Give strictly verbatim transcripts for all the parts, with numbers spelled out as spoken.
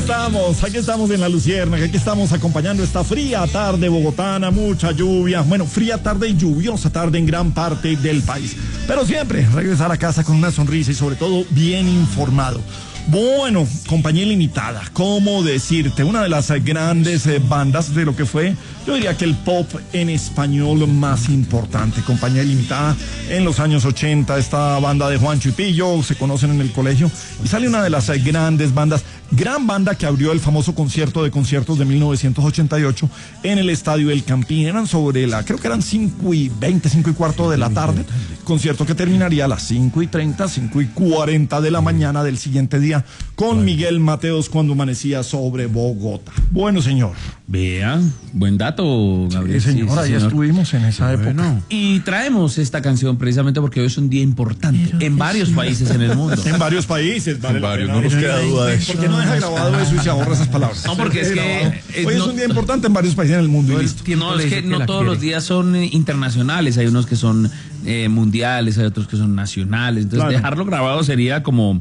estamos, aquí estamos en La Luciérnaga, aquí estamos acompañando esta fría tarde bogotana, mucha lluvia, bueno, fría tarde y lluviosa tarde en gran parte del país. Pero siempre regresar a casa con una sonrisa y sobre todo bien informado. Bueno, Compañía Limitada, ¿cómo decirte? Una de las grandes eh, bandas de lo que fue, yo diría que el pop en español más importante. Compañía Limitada en los años ochenta, esta banda de Juancho y Pillo, se conocen en el colegio, y sale una de las eh, grandes bandas, gran banda que abrió el famoso concierto de conciertos de mil novecientos ochenta y ocho en el Estadio El Campín. Eran sobre la, creo que eran cinco y veinte, cinco y cuarto de la tarde, concierto que terminaría a las cinco y treinta, cinco y cuarenta de la mañana del siguiente día, con Miguel Mateos cuando amanecía sobre Bogotá. Bueno, señor. Vea, buen dato, Gabriel. Sí, señor, sí, ahí señor. Estuvimos en esa sí, época. Bueno. Y traemos esta canción precisamente porque hoy es un día importante Pero en varios sí. países en el mundo. En varios países, vale en varios, no nos queda duda de eso. ¿Por qué no deja grabado eso y se ahorra esas palabras? No, porque es que... Hoy es no, un día importante en varios países en el mundo y listo. No, es que no todos quiere. los días son internacionales, hay unos que son eh, mundiales, hay otros que son nacionales, entonces claro. dejarlo grabado sería como...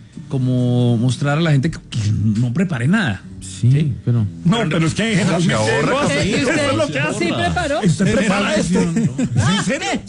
como mostrar a la gente que, que no prepare nada. Sí, sí, pero... No, pero, pero es que generalmente... Ahorra, usted, usted, lo que hace. ¿Sí preparó? ¿Usted prepara esto? ¿En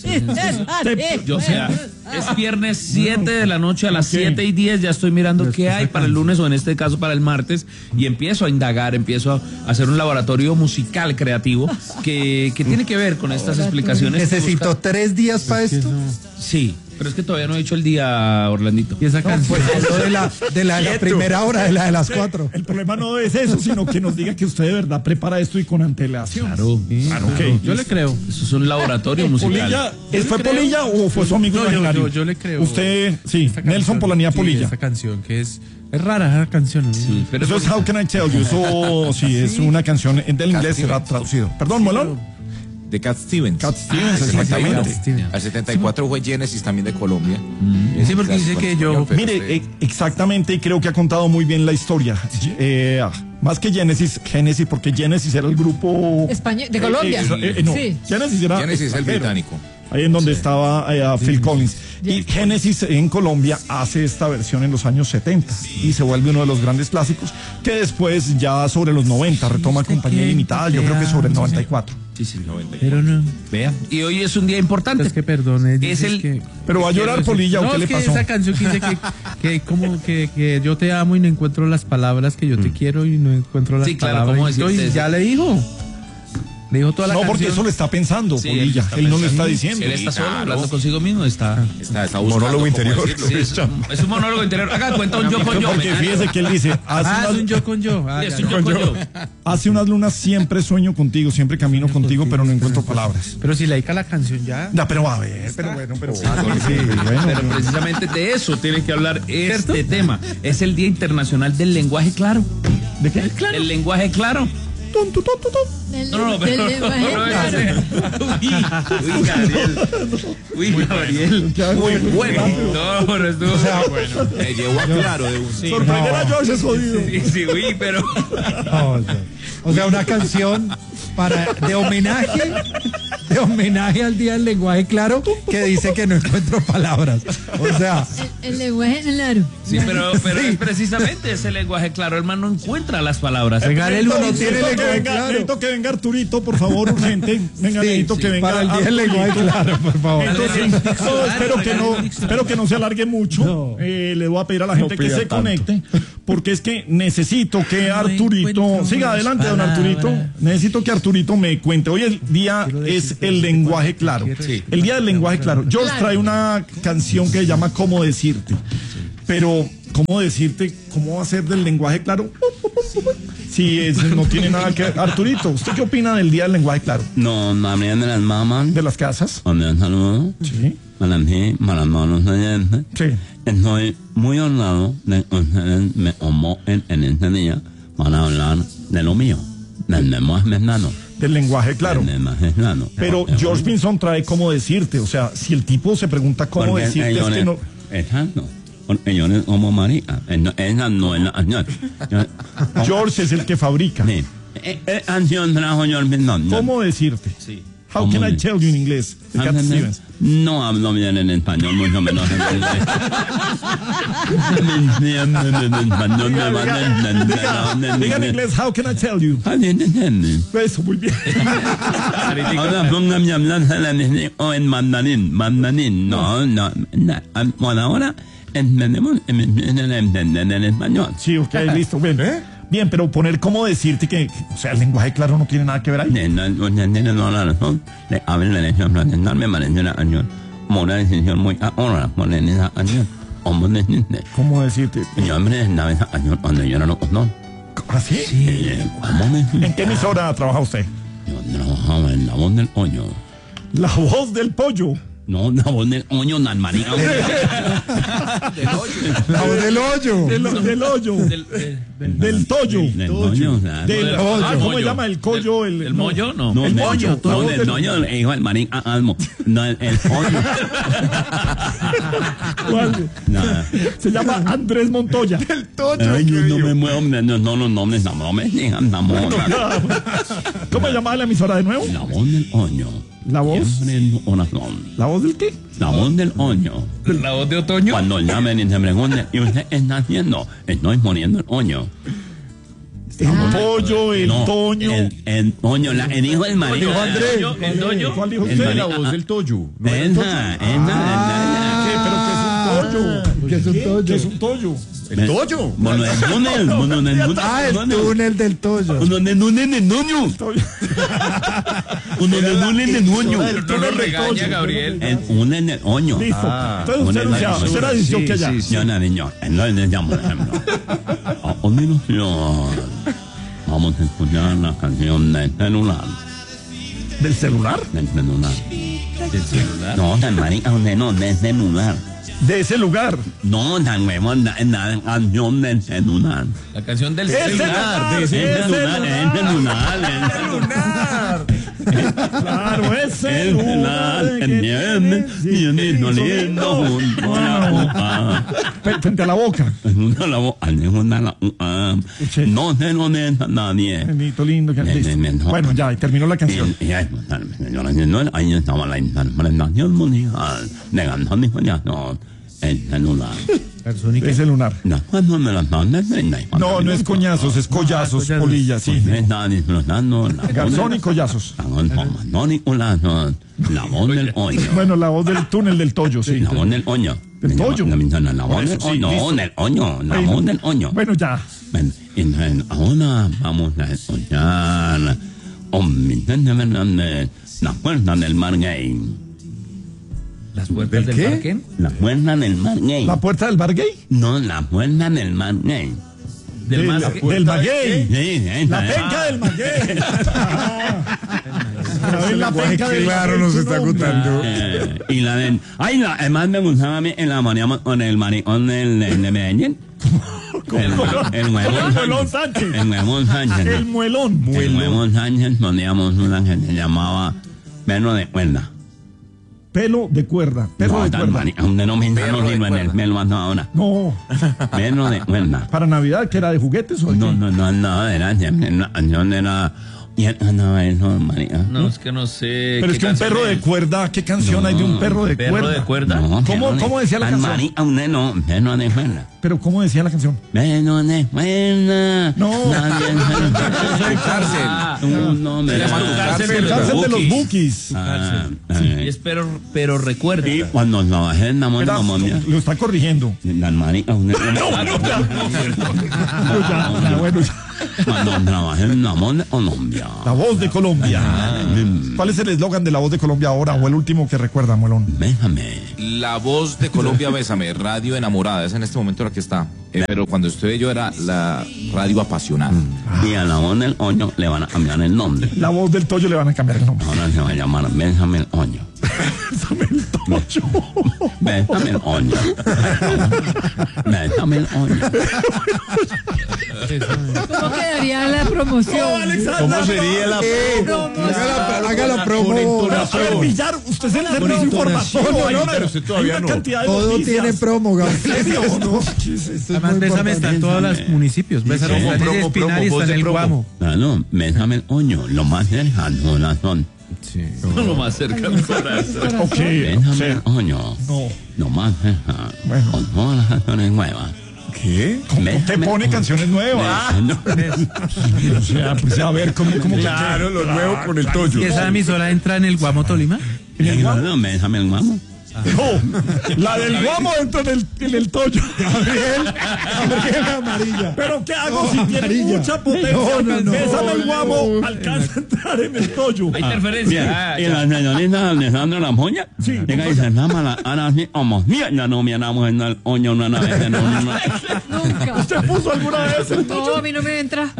serio? Yo, o sea, es viernes siete de la noche a las okay. siete y diez, ya estoy mirando pero qué hay para el lunes o en este caso para el martes y empiezo a indagar, empiezo a hacer un laboratorio musical creativo que, que tiene que ver con estas explicaciones. ¿Necesito tres días para esto? Sí. Pero es que todavía no he hecho el día, Orlandito. Y esa canción no, pues, de, la, de, la, de la primera hora, de la de las cuatro. El problema no es eso, sino que nos diga que usted de verdad prepara esto y con antelación. Claro, sí, claro, okay. Yo le creo. Eso es un laboratorio musical. Polilla, ¿Fue Polilla o fue su amigo no, imaginario? Yo, yo, yo le creo. Usted, sí, canción, Nelson Polanía Polilla. Sí, esa canción que es... Es rara esa canción. ¿No? Sí, pero eso es How Can I Tell You. Eso sí, es una canción del inglés será traducido. Perdón, Molón. De Cat Stevens. Cat Stevens, ah, exactamente. Al setenta y cuatro fue Genesis también de Colombia. Mm. Sí, porque dice que yo... Mire, eh, exactamente, y creo que ha contado muy bien la historia. Eh, más que Genesis, Genesis, porque Genesis era el grupo... Español, de Colombia. Eh, eh, eh, no, sí. Genesis era... Genesis es el británico. Ahí en donde sí. estaba eh, Phil sí. Collins. Y Genesis en Colombia hace esta versión en los años setenta y se vuelve uno de los grandes clásicos que después ya sobre los noventa retoma Compañía Limitada, yo creo que sobre el noventa y cuatro. Sí, sí, noventa y cuatro. Pero no. Vea. Y hoy es un día importante. Es que perdone. Es el... que, pero va a llorar Polilla, no, ¿o qué le que pasó? Esa canción que dice que, que como que, que yo te amo y no encuentro las palabras, que yo te mm. quiero y no encuentro las sí, claro, palabras. ¿cómo decirte y ya le dijo. Le dijo toda la no, canción. porque eso lo está pensando, sí, Polilla. Él, él no lo está diciendo. Él está solo, claro. hablando consigo mismo. Está, está, está buscando monólogo interior. Sí, es, es un monólogo interior. Haga cuenta un yo con yo. Porque fíjese que él dice. Hace ah, unas, es un yo con yo. Ah, es un yo con yo. Hace unas lunas siempre sueño contigo, siempre camino sí, contigo, pero no encuentro palabras. Pero si le dedica la canción ya. No, pero a ver, pero bueno, pero. Sí, bueno, pero precisamente de eso tiene que hablar este ¿cierto? tema. Es el Día Internacional del Lenguaje Claro. ¿De qué? Claro. El lenguaje claro. Tum, tum, tum, tum. El, no, no, pero, el, no, no, uy, uy, Gabriel. Uy, Gabriel. Muy bueno. No, pero estuvo o sea, bueno. Me llevó a claro de un sí. Sorprender a George es jodido. Sí, sí, uy, pero. Oh, o, sea, o sea, una canción para de homenaje, de homenaje al Día del Lenguaje Claro, que dice que no encuentro palabras. O sea, el, el lenguaje claro. Sí, pero, pero sí. es precisamente ese lenguaje claro, hermano, no encuentra las palabras. Regalé uno no tiene lenguaje venga, claro. Necesito que venga Arturito, por favor, urgente. Venga, sí, necesito sí, que venga para el Día del Lenguaje Claro, por favor. Entonces, no, espero que no, espero que no se alargue mucho. No. Eh, le voy a pedir a la gente no que se tanto. conecte, porque es que necesito que Arturito, siga adelante, don Arturito. Necesito que Arturito me cuente. Hoy el día es el lenguaje claro. Sí. El día del lenguaje claro. George trae una canción que se llama ¿Cómo decirte? Pero, ¿cómo decirte? ¿Cómo va a ser del lenguaje claro? Si es, no tiene nada que ver. Arturito, ¿usted qué opina del día del lenguaje claro? No, también de las mamás. ¿De las casas? Un saludo. Sí. Para ti, para todos los oyentes. Sí. Estoy muy honrado de que ustedes me convoquen en este día para hablar de lo mío, del lenguaje mexicano. Del lenguaje claro. Del lenguaje claro. Pero George Pinson trae cómo decirte. O sea, si el tipo se pregunta cómo porque decirte, es que no. Exacto. Porque yo no como marica. Esa no es la canción. George es el que fabrica. Sí. ¿Qué canción trajo George Pinson? ¿Cómo decirte? Sí. How can I tell you in inglés? De Cat Stevens. No hablo bien en español, mucho menos en inglés. Diga en inglés, how can I tell you? Eso, muy bien. Ahora póngame a hablar o en mandarín, mandarín, no, no, por ahora entendemos en español. Sí, ok, listo, bien. ¿Eh? Bien, pero poner cómo decirte que, o sea, el lenguaje claro no tiene nada que ver ahí. Tiene toda la razón. Le hablan la lección francesa, me parece una año. Una decisión muy ahora, por esa año. ¿Cómo decirte? Yo me estaba esa año cuando yo era loco, ¿no? ¿Así? Sí. ¿En qué emisora trabaja usted? Yo trabajaba en La Voz del Hoyo. La Voz del Pollo. No, La Voz del Hoyo, Nan María. La voz del hoyo. Del, del hoyo. Del, del, del tollo. Del Hoyo, Del, ah, ¿cómo se llama? El collo. El, ¿El mollo? No. No, el del mollo. No, del Hoyo, hijo del Marín Almo. No, el Hoyo. ¿Cuál? Nada. Se llama Andrés Montoya. El toyo. Ay, yo no me muevo, no, no, los nombres, no, no me digan, no, no. ¿Cómo se llama la emisora de nuevo? La Voz del Hoyo. ¿La voz? Siempre en oración. ¿La voz del qué? La Voz del Hoyo. La voz de otoño. Cuando llamen y se pregunten, ¿y usted está haciendo? Estoy poniendo el hoyo. El pollo, el No, toño. El, el hoyo, la, el hijo del marido. Dijo Andrés. El toño. ¿Cuál dijo El usted? marido. La voz del Toyo. Esa, esa, ¿Qué? ¿Pero qué es un toyo? ¿Qué es un toyo? ¿Qué es un toyo? ¿El Toyo? Bueno, el túnel, bueno, el túnel. Ah, el túnel del toyo. Uno de túnel de noño. Uno de túnel de noño. No lo regaña, Gabriel. El túnel de oño. Listo. Entonces usted Una anunciaba, usted era dicho que ya. Yo no, niño, entonces le llamo, por ejemplo. A continuación, vamos a escuchar la canción del celular. ¿Del celular? Del celular. ¿Del celular? No, tan marica, usted no, del celular. De ese lugar. No, tan huevón, la, la canción del celular. La canción del ¡El celular. celular! El celular, el celular, el celular! Claro, ese el celular, el nieve, y el niño lindo junto a la boca. Frente a la boca. Junto a la boca, junto a la boca. No se lo deja nadie. Benito lindo. Que... Bien, bien, bien. Bueno, ya, y terminó la canción. Y ahí ahí estaba la interpretación musical de canción de coñazo, el celular. Ese lunar. No, cuando me las mandan, No, no es coñazos, es collazos, polillas, sí. Me está disfrutando la Garzón y collazos. La voz la voz del hoyo. Bueno, la voz del túnel del toyo, sí. La voz del hoyo. ¿Del toyo? La, la, la, la voz Por del eso, sí, hoyo. No, listo. del hoyo. La Ay, voz no. del hoyo. Bueno, ya. Bueno, entonces, ahora vamos a escuchar Omnisciente Fernández, La Puerta del Mar Gay. ¿Las puertas del qué? parque? La Puerta del Mar Gay. ¿La puerta del bar gay? No, La Puerta del Mar Gay. Del Del, más del maguey. Sí, esa La es. penca del maguey. Ah, la penca del Claro, nos está contando. Eh, y la de. Ay, la, además me gustaba a mí en la maníamos con el maricón del de Medellín. El, el huevón El muelón Sánchez. El huevón Sánchez. El muelón. El huevón Sánchez poníamos una que se llamaba Perro de Cuerda. Pelo de cuerda. Perro No, de tan cuerda. marica, un denominador Perro de sirve en el cuerda. pelo hasta ahora. No. Perro de Cuerda. Para Navidad, que era de juguetes o de No, qué? no, no, no, era siempre una canción era. Y no, eso, marica. No, es que no sé. Pero qué es que un canción perro de es. cuerda, ¿qué canción hay de un perro de ¿Perro cuerda? de cuerda? No, ¿Cómo- perro de- cómo decía la tan canción? marica, un no, perro de Cuerda. Pero ¿cómo decía la canción? Perro de Cuerda. No. Nadie se Cárcel. Ah, Un nombre. Se llama tu tu cárcel cárcel. de Cárcel de los Bukis. Bukis. Ah, Y es pero, pero recuerda. y cuando trabajé en la moda Era- como mía, lo está corrigiendo. las maricas, un No, no, ya. No, ya, ya, bueno, ya. cuando trabajé en la moda Colombia. La voz de Colombia. ¿Cuál es el eslogan de la voz de Colombia ahora o el último que recuerda, Muelón? Déjame. La voz de Colombia, Bésame, radio enamorada, es en este momento la que está. Eh, pero cuando estuve yo era la radio apasionada. Y a la voz del hoyo le van a cambiar el nombre. La voz del Toyo le van a cambiar el nombre. Ahora se va a llamar Bésame el hoyo. Bésame el Toyo. Bésame el hoyo. Bésame el hoyo. ¿Cómo quedaría la promoción? ¿Cómo sería la Haga la, haga la promo. A ver, Villar, usted es el servicio informativo. pero usted todavía Hay una no. cantidad de Todo noticias. tiene promo, Gabriel. ¿En serio? No, esto es Además, muy Bésame está en importante. todos los municipios. Bésame promo, está en el promo, Espinal promo, y voz está en de el promo. Guamo. Claro, Bésame el hoyo. Lo más cercano son Sí. Lo más cerca del corazón. Ok, Déjame, o sea, oño. no. No más deja. Bueno. Con todas las canciones nuevas. ¿Qué? ¿Cómo te Déjame- pone canciones nuevas? No. O sea, pues a ver, ¿cómo, cómo que Claro, qué? lo nuevo con el Toyo. ¿Y esa emisora entra en el Guamo Tolima? ¿En el guamo? No, déjame el guamo. No, la del guamo entra en el, en el Toyo. Gabriel, Gabriel amarilla. Pero ¿qué hago si tiene Amarilla. mucha potencia? No, no, no. Bésame el No, guamo, no. alcanza a entrar en el Toyo. Hay interferencia. Bien, Ah, y ya. la señorita Alessandra La Moña. Sí, Llega y se llama la Ana así, como, mira, ya no miramos en el oño una vez. No, no, no. Nunca. ¿Usted puso alguna vez el No, Toyo? a mí no me entra.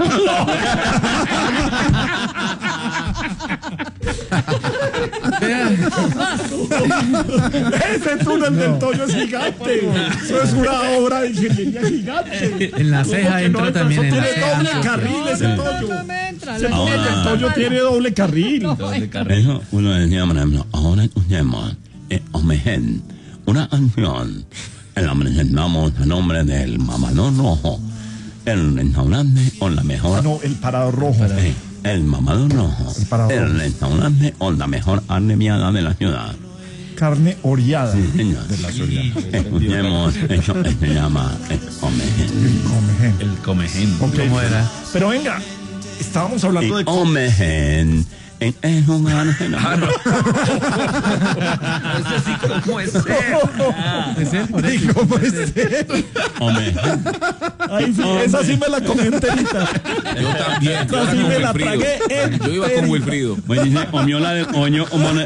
Ese túnel del Toyo es gigante. Eso es una obra de ingeniería gigante. En la ¿Cómo ceja que entra no? también, Eso en la tiene ceja. doble carril ese No, Toyo. no, no me entra. Ese La túnel neta del está Toyo mala. tiene doble carril. Doble carrera. Eso uno decía, por ejemplo, ahora escuchemos eh, Omegen, una canción en la presentamos el nombre del mamador rojo, el restaurante con la mejor. No, el parado rojo. eh, el mamador rojo, El parador. el restaurante con la mejor arneviada de la ciudad. Carne oreada. Sí, señor. Escuchemos, eso que se llama eh, Omegen. Comején. El comején. Ok. ¿Cómo era? Pero venga, estábamos Y hablando de... Omegen, en el lugar de la- Ese sí, ¿cómo es ser? ¿Es él? Por eso. ¿Cómo es él? Omegen. Ay, sí, esa sí me la comí enterita. Yo también. Yo Esa iba sí con me la Wilfrido. tragué Yo iba con enterita. Wilfrido. Pues dice, omiola de oño, omone.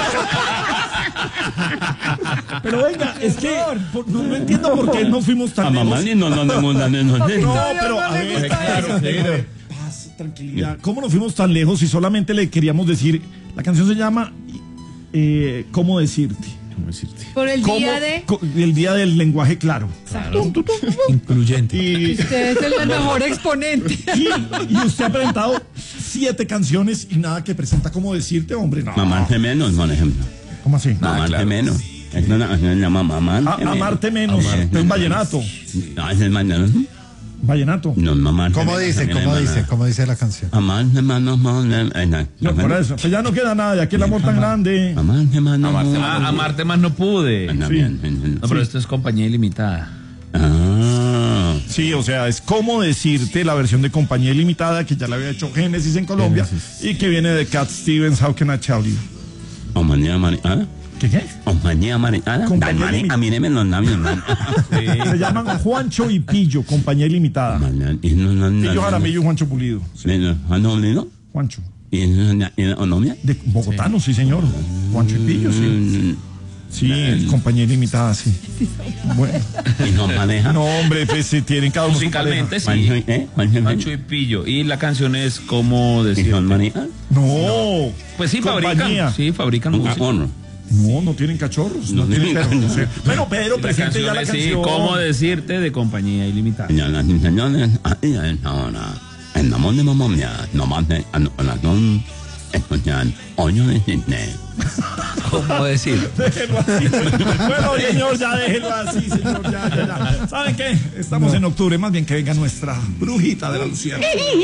Pero venga, es que por- no, no entiendo por qué no fuimos A tan mamá lejos. ni no, no, no, no, no, no, no. No, pero a ver, claro, a ver, paz, tranquilidad. ¿Cómo nos fuimos tan lejos si solamente le queríamos decir, la canción se llama eh, ¿Cómo decirte? Por el ¿Cómo- día de. co- el día del lenguaje claro. Incluyente. Y, Usted es el mejor exponente. y, y usted ha presentado siete canciones y nada que presenta ¿Cómo decirte, hombre? No. Mamarte menos, por ejemplo. ¿Cómo así? Mamarte claro. menos. Es una canción que se llama Mamarte A- menos. amarte menos. Es vallenato. No, es el vallenato. Vallenato. No, mamarte ¿Cómo menos, dice? también ¿Cómo es dice? verdad. ¿Cómo dice la canción? Amarte menos, mamarte menos. No, por eso. Pues ya no queda nada, ya que el amor tan grande. Amarte menos. Ah, amarte más no pude. También, sí. No, pero esto es compañía ilimitada. Ah. Sí, o sea, es como decirte la versión de Compañía Ilimitada que ya la había hecho Génesis en Colombia y que viene de Cat Stevens, How Can I Tell You. Compañía mariana. ¿Qué qué? Compañía mariana. Compañía Dale, limi- a mí me los labios, man. Se llaman Juancho y Pillo, Compañía Ilimitada. Y no, no, no. Pillo Jaramillo y Juancho Pulido. Sí, ¿Han olido? Juancho. ¿Y en la Colombia? De Bogotano, sí, señor. Juancho y Pillo, sí. Sí, Compañía Ilimitada, sí. Bueno. ¿Y no maneja? No, hombre, pues si tienen cada uno su Musicalmente Juancho, sí. ¿eh? Juancho, Pancho y Pillo. Y la canción es como ¿Y decir. son maneja? pareja. No. Pues sí, Compañía. fabrican. Sí, fabrican Un música. honor. No, no tienen cachorros. No, No tienen tienen cachorros. cachorros. Bueno, Pedro, La presente ya canción la es, sí, canción. ¿cómo decirte? De compañía ilimitada. Señoras y señores, ahí es ahora. En la voz de mamá mía, nomás de a la corazón, escuchan Oño de Cisne. ¿Cómo decir? Déjenlo así. Bueno, señor, ya déjenlo así, señor. Ya, ya, ya. ¿Saben qué? Estamos en octubre, más bien que venga nuestra brujita de la Luciana.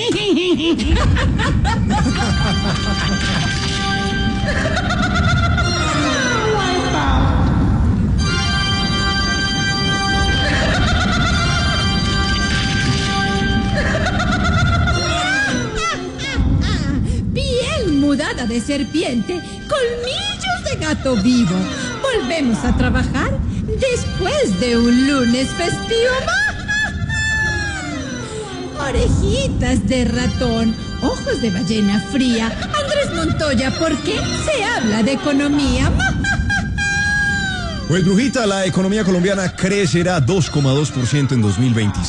Piel mudada de serpiente, colmillos de gato vivo. Volvemos a trabajar después de un lunes festivo. Orejitas de ratón, ojos de ballena fría. Andrés Montoya, ¿por qué se habla de economía? Pues, brujita, la economía colombiana crecerá dos coma dos por ciento en dos mil veintiséis.